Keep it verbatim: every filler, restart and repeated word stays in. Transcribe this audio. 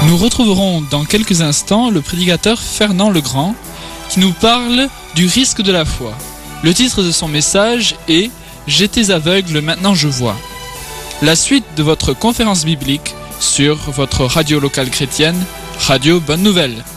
Nous retrouverons dans quelques instants le prédicateur Fernand Legrand qui nous parle du risque de la foi. Le titre de son message est « J'étais aveugle, maintenant je vois ». La suite de votre conférence biblique sur votre radio locale chrétienne, Radio Bonne Nouvelle.